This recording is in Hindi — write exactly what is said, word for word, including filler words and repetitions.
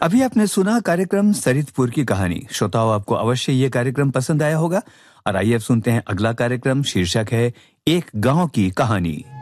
अभी आपने सुना कार्यक्रम सरितपुर की कहानी। श्रोताओं, आपको अवश्य ये कार्यक्रम पसंद आया होगा और आइए अब सुनते हैं अगला कार्यक्रम। शीर्षक है एक गांव की कहानी।